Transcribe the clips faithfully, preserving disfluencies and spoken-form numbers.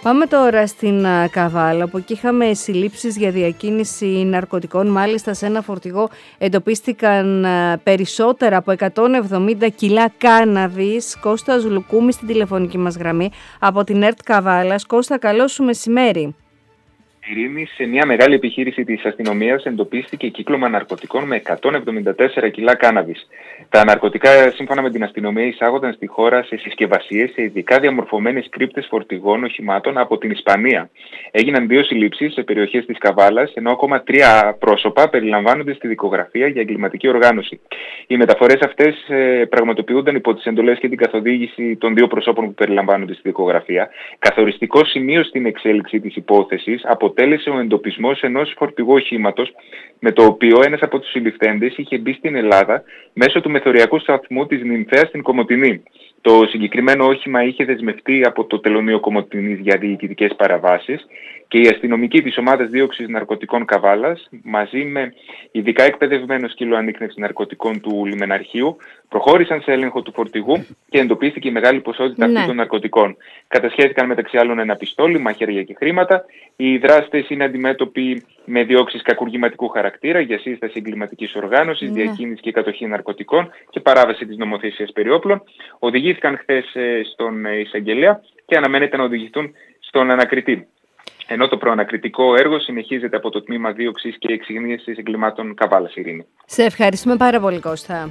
Πάμε τώρα στην Καβάλα, όπου εκεί είχαμε συλλήψεις για διακίνηση ναρκωτικών. Μάλιστα σε ένα φορτηγό εντοπίστηκαν περισσότερα από εκατόν εβδομήντα κιλά κάναβης. Κώστας Λουκούμης στην τηλεφωνική μας γραμμή από την ΕΡΤ Καβάλας. Κώστα, καλό σου μεσημέρι. Ειρήνη, σε μια μεγάλη επιχείρηση της αστυνομίας εντοπίστηκε κύκλωμα ναρκωτικών με εκατόν εβδομήντα τέσσερα κιλά κάναβης. Τα ναρκωτικά, σύμφωνα με την αστυνομία, εισάγονταν στη χώρα σε συσκευασίες σε ειδικά διαμορφωμένες κρύπτες φορτηγών οχημάτων από την Ισπανία. Έγιναν δύο συλλήψεις σε περιοχές της Καβάλας, ενώ ακόμα τρία πρόσωπα περιλαμβάνονται στη δικογραφία για εγκληματική οργάνωση. Οι μεταφορές αυτές ε, πραγματοποιούνταν υπό τις εντολές και την καθοδήγηση των δύο προσώπων που περιλαμβάνονται στη δικογραφία. Καθοριστικό σημείο στην εξέλιξη της υπόθεσης αποτέλεσε ο εντοπισμός ενός φορτηγού οχήματος, με το οποίο ένας από τους συλληφθέντες είχε μπει στην Ελλάδα μέσω του μεθοριακού σταθμού της Νυμφέας στην Κομοτηνή. Το συγκεκριμένο όχημα είχε δεσμευτεί από το τελωνείο Κομοτηνής για διοικητικές παραβάσεις και η αστυνομική της ομάδας δίωξης ναρκωτικών Καβάλας, μαζί με ειδικά εκπαιδευμένο σκύλο ανίκνευσης ναρκωτικών του λιμεναρχείου, προχώρησαν σε έλεγχο του φορτηγού και εντοπίστηκε η μεγάλη ποσότητα ναι. αυτών των ναρκωτικών. Κατασχέθηκαν μεταξύ άλλων ένα πιστόλι, μαχαίρια και χρήματα. Οι δράστες είναι αντιμέτωποι με διώξεις κακουργηματικού χαρακτήρα για σύσταση εγκληματικής οργάνωσης, ναι. διακίνηση και κατοχή ναρκωτικών και παράβαση της νομοθεσίας περί όπλων. Οδηγήθηκαν χθες στον εισαγγελέα και αναμένεται να οδηγηθούν στον ανακριτή. Ενώ το προανακριτικό έργο συνεχίζεται από το Τμήμα Δίωξης και Εξυγίανσης Εγκλημάτων Καβάλας, Ειρήνη. Σε ευχαριστούμε πάρα πολύ, Κώστα.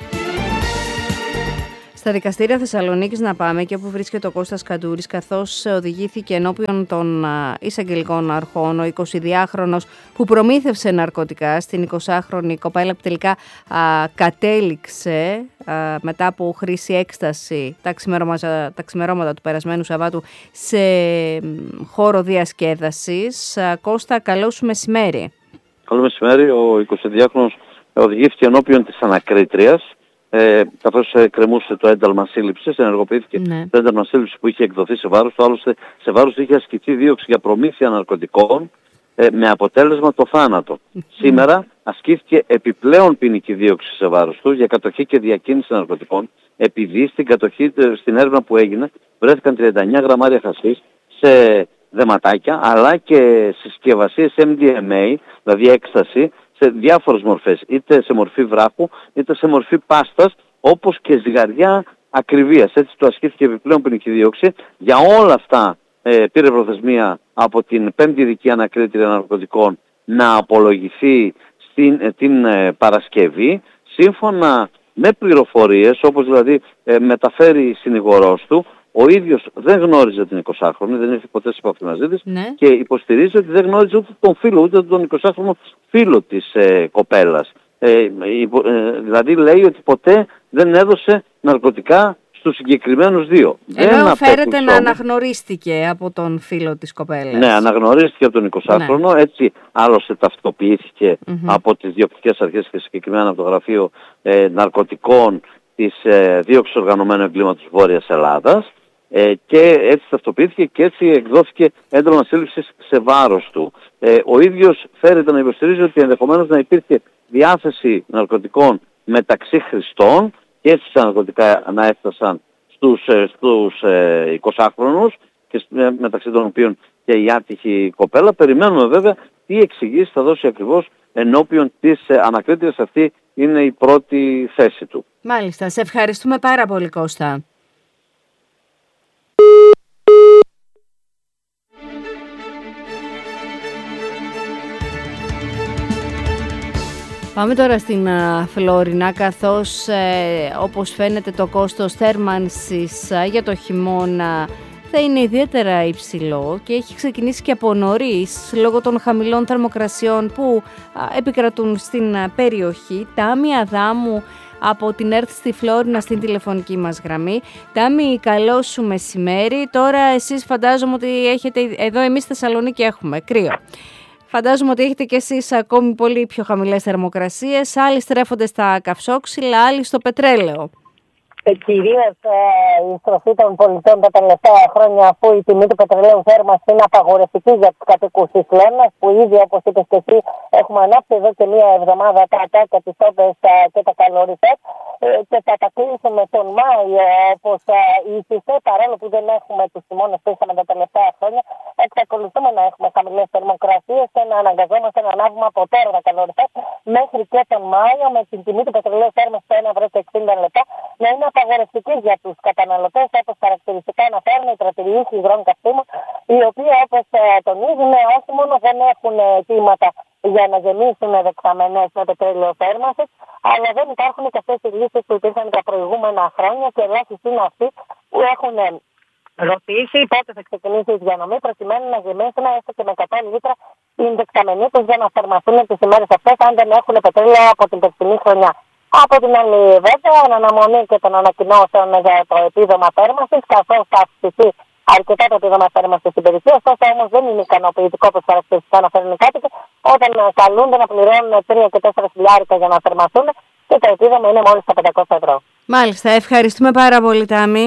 Στα δικαστήρια Θεσσαλονίκης να πάμε, και όπου βρίσκεται ο Κώστας Καντούρης, καθώς οδηγήθηκε ενώπιον των εισαγγελικών αρχών ο εικοσιδυάχρονος που προμήθευσε ναρκωτικά στην εικοσάχρονη κοπέλα που τελικά α, κατέληξε α, μετά από χρήση έκσταση τα ξημερώματα, τα ξημερώματα του περασμένου Σαββάτου σε χώρο διασκέδασης. Α, Κώστα, καλό σου μεσημέρι. Καλό μεσημέρι. Ο εικοσιδυάχρονος οδηγήθηκε ενώπιον της ανακρίτριας. Ε, καθώς ε, κρεμούσε το ένταλμα σύλληψης, ενεργοποιήθηκε ναι. το ένταλμα σύλληψης που είχε εκδοθεί σε βάρος του. Άλλωστε, σε βάρος του είχε ασκηθεί δίωξη για προμήθεια ναρκωτικών ε, με αποτέλεσμα το θάνατο. Mm. Σήμερα ασκήθηκε επιπλέον ποινική δίωξη σε βάρος του για κατοχή και διακίνηση ναρκωτικών, επειδή στην κατοχή, στην έρευνα που έγινε, βρέθηκαν τριάντα εννέα γραμμάρια χασίς σε δεματάκια, αλλά και συσκευασίες εμ ντι εμ έι, δηλαδή έκσταση, σε διάφορες μορφές, είτε σε μορφή βράχου, είτε σε μορφή πάστας, όπως και ζυγαριά ακριβίας. Έτσι του ασκήθηκε επιπλέον ποινική δίωξη. Για όλα αυτά ε, πήρε προθεσμία από την πέμπτη ειδική ανακρίτρια ναρκωτικών να απολογηθεί στην, ε, την ε, Παρασκευή, σύμφωνα με πληροφορίες, όπως δηλαδή ε, μεταφέρει συνηγορός του. Ο ίδιος δεν γνώριζε την εικοσάχρονη, δεν είχε ποτέ σε επαφή μαζί της, ναι. και υποστηρίζει ότι δεν γνώριζε ούτε τον φίλο, ούτε τον εικοσάχρονο φίλο της ε, κοπέλας. Ε, υπο, ε, δηλαδή λέει ότι ποτέ δεν έδωσε ναρκωτικά στους συγκεκριμένους δύο. Ενώ φέρεται να αναγνωρίστηκε από τον φίλο της κοπέλας. Ναι, αναγνωρίστηκε από τον εικοσάχρονο, ναι. Έτσι άλλωστε ταυτοποιήθηκε mm-hmm. από τις διοκτικές αρχές και συγκεκριμένα από το γραφείο ε, ναρκωτικών της ε, δίωξης οργανωμένου εγκλήματος Βόρειας Ελλάδας. Ε, και έτσι ταυτοποιήθηκε και έτσι εκδόθηκε ένταλμα σύλληψης σε βάρος του. Ε, ο ίδιος φέρεται να υποστηρίζει ότι ενδεχομένως να υπήρχε διάθεση ναρκωτικών μεταξύ χρηστών και έτσι τα ναρκωτικά να έφτασαν στους, στους ε, εικοσάχρονους και ε, μεταξύ των οποίων και η άτυχη κοπέλα. Περιμένουμε βέβαια τι εξηγήσεις θα δώσει ακριβώς ενώπιον της ε, ανακρίτριας. Αυτή είναι η πρώτη θέση του. Μάλιστα. Σε ευχαριστούμε πάρα πολύ, Κώστα. Πάμε τώρα στην uh, Φλόρινα, καθώς ε, όπως φαίνεται το κόστος θέρμανσης uh, για το χειμώνα θα είναι ιδιαίτερα υψηλό και έχει ξεκινήσει και από νωρίς λόγω των χαμηλών θερμοκρασιών που uh, επικρατούν στην uh, περιοχή. Τάμι Αδάμου από την ΕΡΤ στη Φλόρινα στην τηλεφωνική μας γραμμή. Τάμι, καλό σου μεσημέρι. Τώρα εσείς φαντάζομαι ότι έχετε, εδώ εμείς στη Θεσσαλονίκη έχουμε κρύο. Φαντάζομαι ότι έχετε κι εσείς ακόμη πολύ πιο χαμηλές θερμοκρασίες. Άλλοι στρέφονται στα καυσόξυλα, άλλοι στο πετρέλαιο. και κυρίως ε, η στροφή των πολιτών τα τελευταία χρόνια, αφού η τιμή του πετρελαίου θέρμανσης είναι απαγορευτική για τους κατοίκους της Λέρνας, που ήδη όπως είπες και εσύ έχουμε ανάψει εδώ και μία εβδομάδα τα ατάκια, τις όπες και τα καλοριφές, και θα τα κλείσουμε τον Μάιο όπως ήθιστε, παρόλο που δεν έχουμε τους χειμώνες που είχαμε τα τελευταία χρόνια. Εξακολουθούμε να έχουμε χαμηλές θερμοκρασίες και να αναγκαζόμαστε να ανάβουμε από τώρα τα καλοριφές μέχρι και τον Μάιο, με την τιμή του πετρελαίου θέρμανσης στο ένα ευρώ και εξήντα λεπτά να είναι απαγορευτική για τους καταναλωτές, όπως χαρακτηριστικά αναφέρουν οι πρατηριούχοι υγρών καυσίμων, οι οποίοι όπως τονίζουν όχι μόνο δεν έχουν αιτήματα για να γεμίσουν δεξαμενές με πετρέλαιο θέρμανσης, αλλά δεν υπάρχουν και αυτές οι λύσεις που υπήρχαν τα προηγούμενα χρόνια και ελάχιστοι είναι αυτοί που έχουν ρωτήσει πότε θα ξεκινήσει η διανομή προκειμένου να γεμίσουν έστω και με εκατό λίτρα την δεξαμενή τους για να θερμαθούν τις ημέρες αυτές, αν δεν έχουν πετρέλαιο από την περσινή χρονιά. Από την άλλη, βέβαια, εν αναμονή και των ανακοινώσεων για το επίδομα θέρμανσης, καθώς θα αυξηθεί αρκετά το επίδομα θέρμανσης στην περιοχή, ωστόσο όμως δεν είναι ικανοποιητικό όπως χαρακτηριστικά αναφέρουν οι κάτοικοι, όταν καλούνται να πληρώνουν τρία και τέσσερα χιλιάρικα για να θερμαθούν και το επίδομα είναι μόλις τα πεντακόσια ευρώ. Μάλιστα, ευχαριστούμε πάρα πολύ, Τάμι.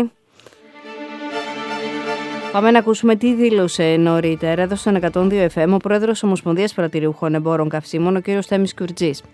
Πάμε να ακούσουμε τι δήλωσε νωρίτερα εδώ στον εκατόν δύο εφ εμ ο πρόεδρος Ομοσπονδίας Πρατηριούχων Εμπόρων Καυσίμων, ο κ. Θέμης Κουρτζής.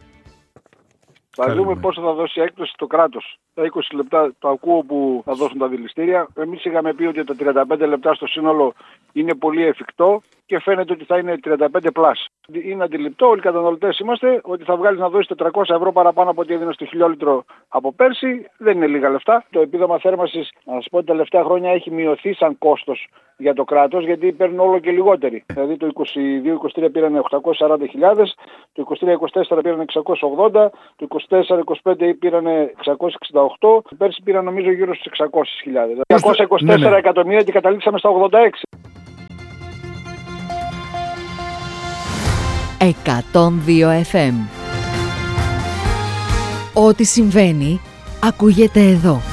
Θα δούμε πόσο θα δώσει έκπτωση το κράτος. Τα είκοσι λεπτά το ακούω που θα δώσουν τα δηληστήρια. Εμείς είχαμε πει ότι τα τριάντα πέντε λεπτά στο σύνολο είναι πολύ εφικτό και φαίνεται ότι θα είναι τριάντα πέντε πλάς. Είναι αντιληπτό, όλοι οι καταναλωτές είμαστε, ότι θα βγάλεις να δώσεις τετρακόσια ευρώ παραπάνω από ό,τι έδινε στο χιλιόλιτρο από πέρσι. Δεν είναι λίγα λεφτά. Το επίδομα θέρμανσης, να σας πω, ότι τα τελευταία χρόνια έχει μειωθεί σαν κόστος για το κράτος, γιατί παίρνουν όλο και λιγότεροι. Δηλαδή το είκοσι δύο είκοσι τρία πήραν οκτακόσιες σαράντα χιλιάδες, το είκοσι τρία είκοσι τέσσερα πήραν εξακόσιες ογδόντα, το είκοσι τέσσερα είκοσι πέντε πήραν εξακόσιες εξήντα οκτώ, πέρσι πήραν νομίζω γύρω στις εξακόσιες χιλιάδες. διακόσια είκοσι τέσσερα ναι, ναι. εκατομμύρια και καταλήξαμε στα ογδόντα έξι. εκατόν δύο εφ εμ. Ό,τι συμβαίνει ακούγεται εδώ.